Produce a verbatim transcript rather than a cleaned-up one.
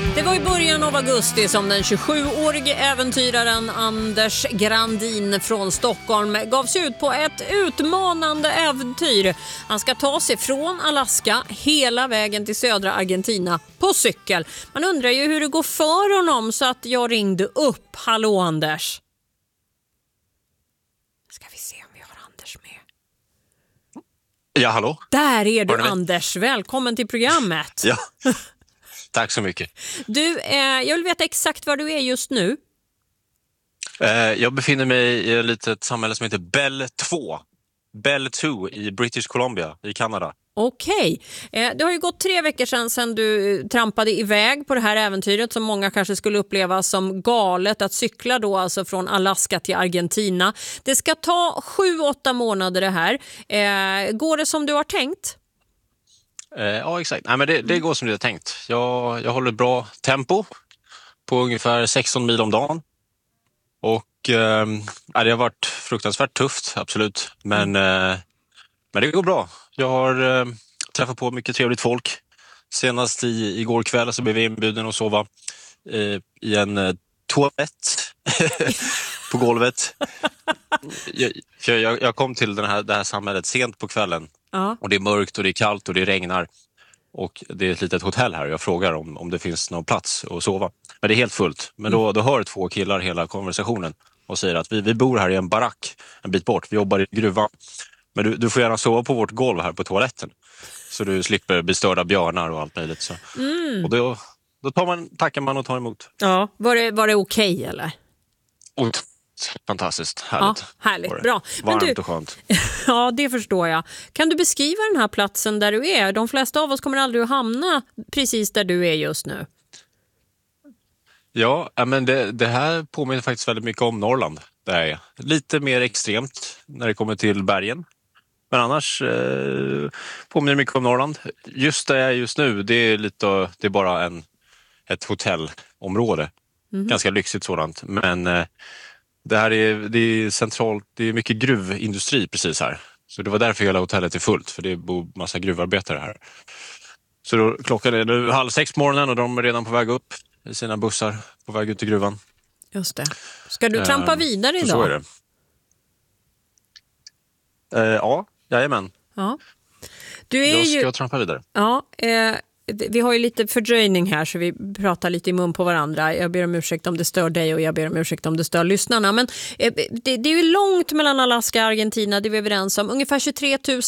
Det var i början av augusti som den tjugosjuårige äventyraren Anders Grandin från Stockholm gav sig ut på ett utmanande äventyr. Han ska ta sig från Alaska hela vägen till södra Argentina på cykel. Man undrar ju hur det går för honom, så att jag ringde upp. Hallå Anders. Ska vi se om vi har Anders med. Ja, hallå. Där är du Anders. Välkommen till programmet. Ja. Tack så mycket. Du, eh, jag vill veta exakt var du är just nu. Eh, jag befinner mig i ett litet samhälle som heter Belle två. Belle två i British Columbia i Kanada. Okej. Eh, det har ju gått tre veckor sedan, sedan du trampade iväg på det här äventyret som många kanske skulle uppleva som galet, att cykla då alltså från Alaska till Argentina. Det ska ta sju, åtta månader det här. Eh, går det som du har tänkt? Eh, ja, exakt. Nej, men det, det går som det är tänkt. Jag, jag håller bra tempo på ungefär sexton mil om dagen. Och eh, det har varit fruktansvärt tufft, absolut. Men, eh, men det går bra. Jag har eh, träffat på mycket trevligt folk. Senast i, igår kväll så blev vi inbjuden att sova eh, i en eh, toalett på golvet. Jag, jag, jag kom till den här, det här samhället sent på kvällen. Ja. Och det är mörkt och det är kallt och det regnar. Och det är ett litet hotell här. Jag frågar om, om det finns någon plats att sova. Men det är helt fullt. Men då, då hör två killar hela konversationen och säger att vi, vi bor här i en barack en bit bort. Vi jobbar i gruvan. Men du, du får gärna sova på vårt golv här på toaletten. Så du slipper bli störda björnar och allt möjligt. Så. Mm. Och då, då tar man, tackar man och tar emot. Ja, var det, var det okej okay, eller? Och, fantastiskt, härligt. Ja, härligt, bra. Varmt du, och skönt. Ja, det förstår jag. Kan du beskriva den här platsen där du är? De flesta av oss kommer aldrig att hamna precis där du är just nu. Ja, men det, det här påminner faktiskt väldigt mycket om Norrland. Det är lite mer extremt när det kommer till bergen. Men annars eh, påminner mycket om Norrland. Just där jag är just nu, det är, lite, det är bara en, ett hotellområde. Mm. Ganska lyxigt sådant. Men eh, det här är, det är centralt, det är mycket gruvindustri precis här. Så det var därför hela hotellet är fullt, för det bor massa gruvarbetare här. Så då, klockan är nu halv sex på morgonen och de är redan på väg upp i sina bussar på väg ut i gruvan. Just det. Ska du trampa uh, vidare idag? Så är det. Uh, ja, jajamän. Ja. Du är jag ska ju... trampa vidare. Ja, eh... vi har ju lite fördröjning här så vi pratar lite i mun på varandra. Jag ber om ursäkt om det stör dig och jag ber om ursäkt om det stör lyssnarna. Men det, det är ju långt mellan Alaska och Argentina, det är vi överens om. Ungefär tjugotre